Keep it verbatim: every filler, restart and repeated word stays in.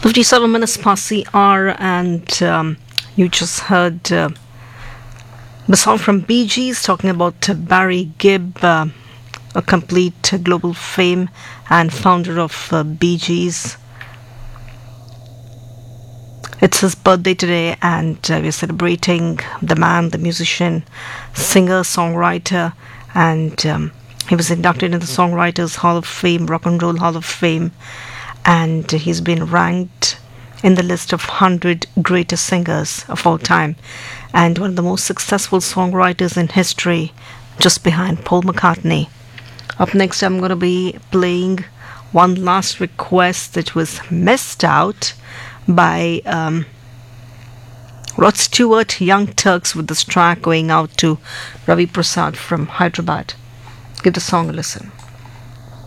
fifty-seven minutes past the hour, and um, you just heard uh, the song from Bee Gees talking about uh, Barry Gibb, uh, a complete uh, global fame and founder of uh, Bee Gees. It's his birthday today, and uh, we're celebrating the man, the musician, singer, songwriter, and um, he was inducted in the Songwriters Hall of Fame, Rock and Roll Hall of Fame, and he's been ranked in the list of one hundred greatest singers of all time, and one of the most successful songwriters in history, just behind Paul McCartney. Up next, I'm going to be playing one last request that was missed out by um, Rod Stewart, Young Turks, with this track going out to Ravi Prasad from Hyderabad. Give the song a listen.